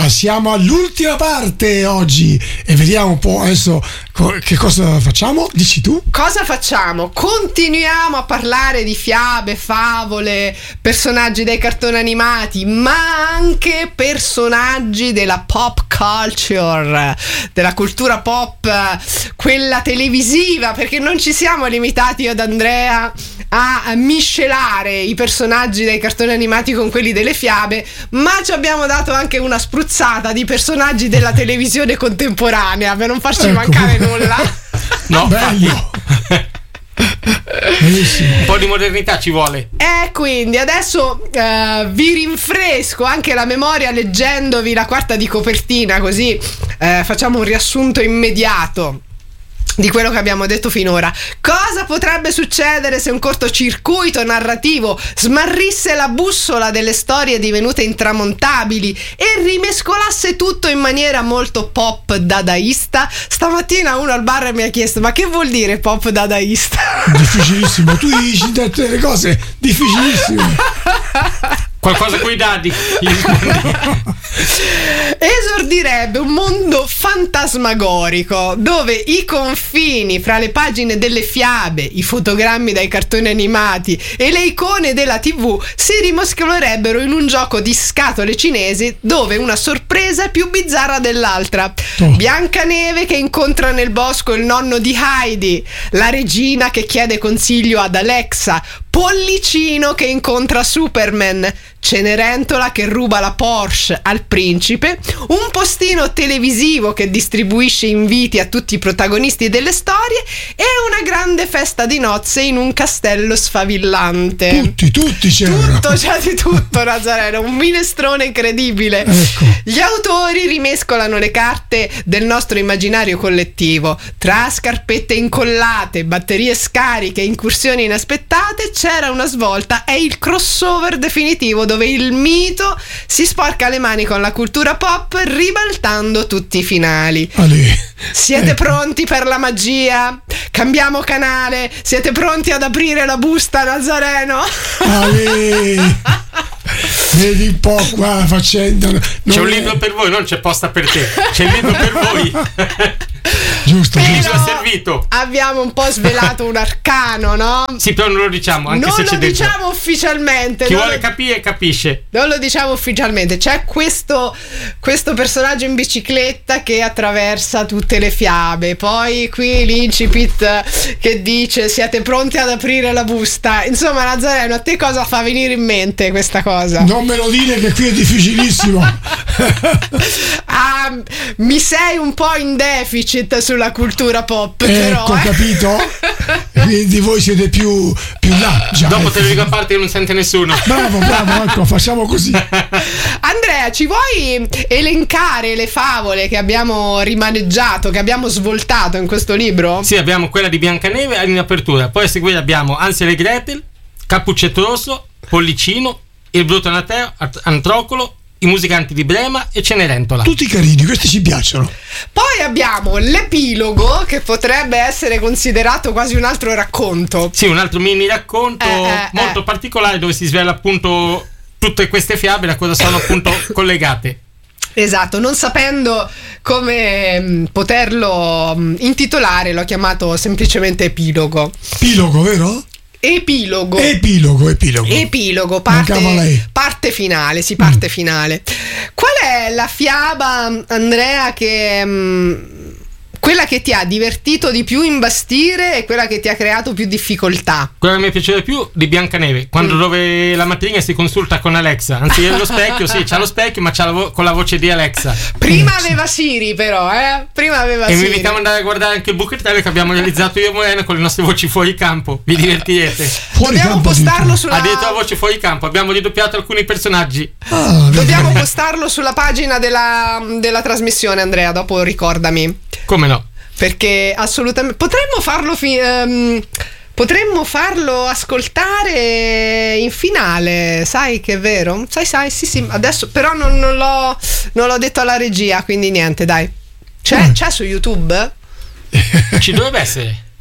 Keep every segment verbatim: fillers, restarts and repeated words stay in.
Allora, siamo all'ultima parte oggi e vediamo un po' adesso co- che cosa facciamo. Dici tu? Cosa facciamo? Continuiamo a parlare di fiabe, favole, personaggi dei cartoni animati, ma anche personaggi della pop culture, della cultura pop, quella televisiva, perché non ci siamo limitati io ed Andrea a miscelare i personaggi dei cartoni animati con quelli delle fiabe, ma ci abbiamo dato anche una spruzzata di personaggi della televisione contemporanea per non farci ecco. mancare nulla. No, bello. un po' di modernità ci vuole. E quindi adesso uh, vi rinfresco anche la memoria leggendovi la quarta di copertina, così uh, facciamo un riassunto immediato di quello che abbiamo detto finora. Cosa potrebbe succedere se un cortocircuito narrativo smarrisse la bussola delle storie divenute intramontabili e rimescolasse tutto in maniera molto pop dadaista? Stamattina uno al bar mi ha chiesto: ma che vuol dire pop dadaista? Difficilissimo, tu dici delle cose difficilissime. Qualcosa coi dadi. Esordirebbe un mondo fantasmagorico dove i confini fra le pagine delle fiabe, i fotogrammi dai cartoni animati e le icone della tivù si rimescolerebbero in un gioco di scatole cinesi dove una sorpresa è più bizzarra dell'altra. Oh. Biancaneve che incontra nel bosco il nonno di Heidi, la regina che chiede consiglio ad Alexa, Pollicino che incontra Superman, Cenerentola che ruba la Porsche al principe, un postino televisivo che distribuisce inviti a tutti i protagonisti delle storie e una grande festa di nozze in un castello sfavillante. Tutti, tutti c'erano. Tutto, c'è di tutto, Nazareno, un minestrone incredibile. Ecco. Gli autori rimescolano le carte del nostro immaginario collettivo. Tra scarpette incollate, batterie scariche, incursioni inaspettate, c'era una svolta, è il crossover definitivo dove il mito si sporca le mani con la cultura pop ribaltando tutti i finali. Ale. Siete ecco. pronti per la magia? Cambiamo canale? Siete pronti ad aprire la busta, Nazareno? Ale. Vedi un po' qua la faccenda. Non C'è un è... libro per voi, non c'è posta per te. C'è il libro per voi. Giusto, Però giusto. È servito. abbiamo un po' svelato un arcano, no? Sì, però non lo diciamo, anche non se lo c'è dentro. diciamo ufficialmente. Chi non vuole lo- capire capisce. Non lo diciamo ufficialmente. C'è questo, questo personaggio in bicicletta che attraversa tutte le fiabe. Poi qui l'incipit che dice: siete pronti ad aprire la busta? Insomma, Nazareno, a te cosa fa venire in mente questa cosa? Non me lo dire che qui è difficilissimo. Ah, mi sei un po' in deficit sulla cultura pop, però. Ecco, eh. capito? Quindi voi siete più, più là. Già, Dopo eh. te lo dico a parte che non sente nessuno. Bravo, bravo, ecco, facciamo così. Andrea, ci vuoi elencare le favole che abbiamo rimaneggiato, che abbiamo svoltato in questo libro? Sì, abbiamo quella di Biancaneve in apertura. Poi a seguire abbiamo Hansel e Gretel, Cappuccetto Rosso, Pollicino, Il brutto Anateo, Antrocolo, I musicanti di Brema e Cenerentola. Tutti carini, questi ci piacciono. Poi abbiamo l'epilogo, che potrebbe essere considerato quasi un altro racconto. Sì, un altro mini racconto Eh, eh, molto eh. particolare dove si svela appunto tutte queste fiabe, da cosa sono appunto collegate. Esatto, non sapendo come mh, poterlo mh, intitolare, l'ho chiamato semplicemente epilogo. Epilogo, vero? Epilogo. Epilogo, epilogo. Epilogo, Mancava parte, lei. parte finale, si parte finale. Qual è la fiaba, Andrea, che mh, quella che ti ha divertito di più imbastire e quella che ti ha creato più difficoltà? Quella che mi piace di più di Biancaneve, quando Mm. dove la mattina si consulta con Alexa, anzi lo specchio, sì, c'ha lo specchio, ma c'ha la vo- con la voce di Alexa. Prima aveva Siri, però, eh? Prima aveva E mi Siri. invitiamo ad andare a guardare anche il buchettello che abbiamo realizzato io e Morena con le nostre voci fuori campo. Vi divertirete. Fuori Dobbiamo campo postarlo addirittura. sulla Ha detto la voce fuori campo, abbiamo ridoppiato alcuni personaggi. Ah, vedi. Dobbiamo postarlo sulla pagina della, della trasmissione, Andrea, dopo ricordami. Come no? Perché assolutamente potremmo farlo fi- ehm, potremmo farlo ascoltare in finale, sai che è vero? Sai, sai, sì, sì, adesso però non, non l'ho non l'ho detto alla regia, quindi niente, dai. C'è, Mm. c'è su YouTube? Ci dovrebbe essere.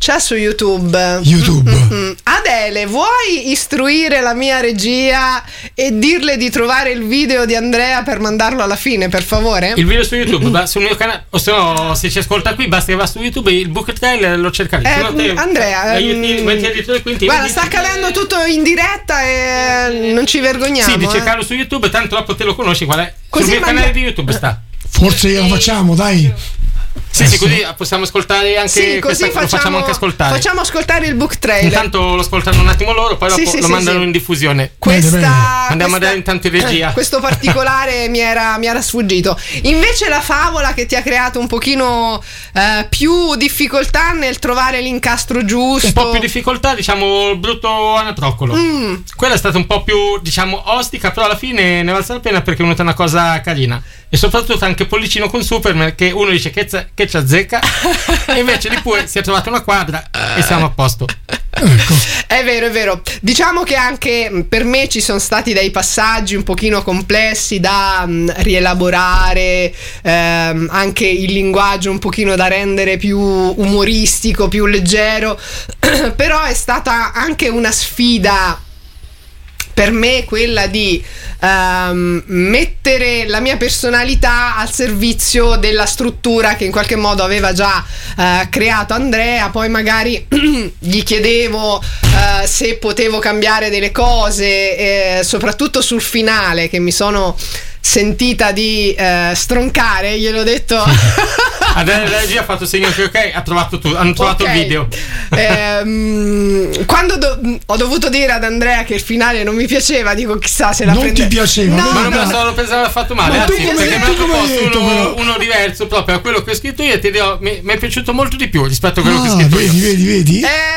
C'è su YouTube. YouTube. Mm-mm. Adele, vuoi istruire la mia regia e dirle di trovare il video di Andrea per mandarlo alla fine, per favore? Il video su YouTube, va sul mio canale, o se no, se ci ascolta qui, basta che va su YouTube, il book trail lo cercate. Eh, te, Andrea, eh, io ti, mm, metti editore, quindi guarda, dici, sta accadendo tutto in diretta e non ci vergogniamo. sì, di eh. cercarlo su YouTube, tanto dopo te lo conosci qual è. Così sul mio manda- canale di YouTube sta. Forse glielo facciamo, dai. Sì, sì, così possiamo ascoltare anche Sì, questa, così lo facciamo anche ascoltare. Facciamo ascoltare il book trailer. Intanto lo ascoltano un attimo loro, poi Sì, dopo sì, lo sì, mandano sì. in diffusione. Questa, Bene, bene. Andiamo questa- a dare intanto in regia. Questo particolare mi, era, mi era sfuggito. Invece la favola che ti ha creato un pochino eh, più difficoltà nel trovare l'incastro giusto. Un po' più difficoltà, diciamo, il brutto anatroccolo. Mm. Quella è stata un po' più, diciamo, ostica, però alla fine ne valsa la pena perché è venuta una cosa carina. E soprattutto anche Pollicino con Superman, che uno dice che, z- che ci azzecca, e invece di poi si è trovata una quadra e siamo a posto. Ecco. È vero, è vero. Diciamo che anche per me ci sono stati dei passaggi un pochino complessi da mh, rielaborare, ehm, anche il linguaggio un pochino da rendere più umoristico, più leggero, però è stata anche una sfida per me quella di ehm, mettere la mia personalità al servizio della struttura che in qualche modo aveva già eh, creato Andrea. Poi magari gli chiedevo eh, se potevo cambiare delle cose, eh, soprattutto sul finale, che mi sono sentita di eh, stroncare. Gliel'ho detto. Adesso la regia ha fatto segno che ok, ha trovato tu, hanno trovato Ok. il video. Ehm, quando do- ho dovuto dire ad Andrea che il finale non mi piaceva, dico chissà se la Non prende. ti piaceva, No, Ma non me no. lo so, pensavo l'ha fatto male, Ma tu anzi, come- perché mi tu ha come hai proposto detto, uno, però? uno diverso proprio a quello che ho scritto io e ti dirò, mi, mi è piaciuto molto di più rispetto a quello che ho Ah, scritto vedi, io. vedi, vedi.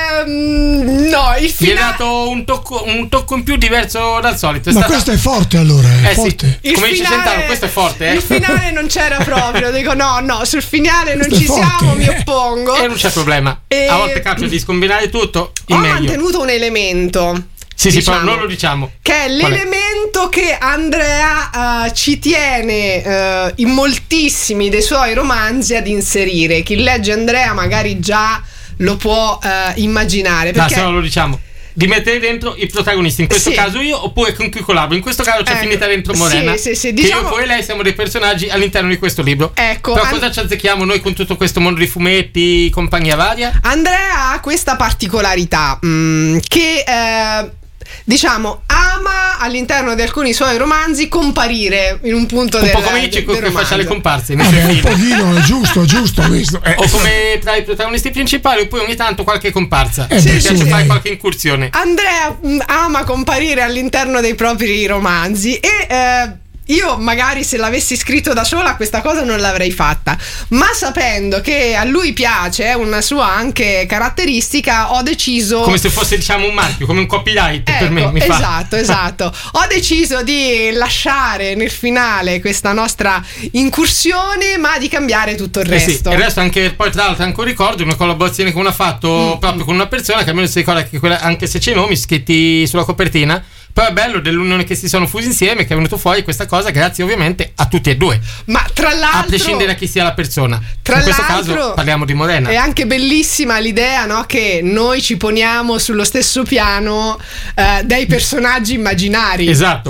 Ehm, no, il Mi hai finale. dato un tocco, un tocco in più diverso dal solito. È Ma stata- questo è forte allora, è Eh sì. forte. Il Come dice finale- Centano, questo è forte, eh? Il finale non c'era proprio. Dico no, no, sul finale non Questo è ci forte. siamo, mi oppongo. E non c'è problema. E- A volte capita di scombinare tutto, il Ho meglio. mantenuto un elemento. Sì, sì, diciamo, però non lo diciamo. che è Qual è? l'elemento che Andrea eh, ci tiene eh, in moltissimi dei suoi romanzi ad inserire. Chi legge Andrea magari già lo può eh, immaginare. No, Perché se no lo diciamo. Di mettere dentro i protagonisti, in questo Sì. caso io, oppure con chi collaboro. In questo caso c'è Ecco, finita dentro Morena. sì, sì, sì, Che diciamo- io, poi e lei siamo dei personaggi all'interno di questo libro. Ecco, Però An- cosa ci azzecchiamo noi con tutto questo mondo di fumetti, compagnia varia? Andrea ha questa particolarità mm, che eh, diciamo ama all'interno di alcuni suoi romanzi comparire in un punto Un del po' come del- Ichigo del che faccia le romanzo. comparse nei Vabbè, suoi un film. pochino, è giusto, è giusto questo. Eh. O come tra i protagonisti principali, oppure ogni tanto qualche comparsa. Eh, Mi beh, piace sì, fare dai. qualche incursione. Andrea mh, ama comparire all'interno dei propri romanzi e eh, io magari se l'avessi scritto da sola questa cosa non l'avrei fatta, ma sapendo che a lui piace, è una sua anche caratteristica, ho deciso Come se fosse, diciamo, un marchio, come un copyright per me. Ecco, Mi fa. esatto, esatto. Ho deciso di lasciare nel finale questa nostra incursione, ma di cambiare tutto il Eh sì, resto. e il resto anche, poi tra l'altro anche un ricordo, una collaborazione che uno ha fatto proprio con una persona che almeno si ricorda che quella, anche se c'è i nomi scritti sulla copertina, però è bello dell'unione che si sono fusi insieme, che è venuto fuori questa cosa grazie ovviamente a tutti e due, Ma tra l'altro, a prescindere da chi sia la persona. tra In questo l'altro, caso parliamo di Morena. è anche bellissima l'idea, no, che noi ci poniamo sullo stesso piano eh, dei personaggi immaginari. Esatto.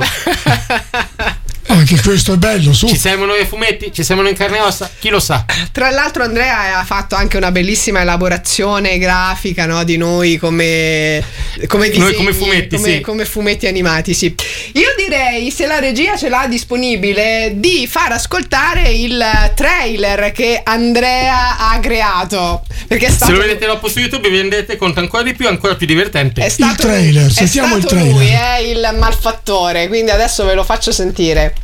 Anche questo è bello, su. Ci siamo noi ai fumetti, ci siamo noi in carne e ossa, chi lo sa. Tra l'altro Andrea ha fatto anche una bellissima elaborazione grafica, no, di noi come, come disegni, Noi come fumetti, come, sì. come fumetti animati, sì. Io direi, se la regia ce l'ha disponibile, di far ascoltare il trailer che Andrea ha creato, perché è stato, Se lo vedete dopo su YouTube vi rendete conto ancora di più, ancora più divertente. è stato, trailer, è sentiamo il stato trailer. lui, è il malfattore, quindi adesso ve lo faccio sentire.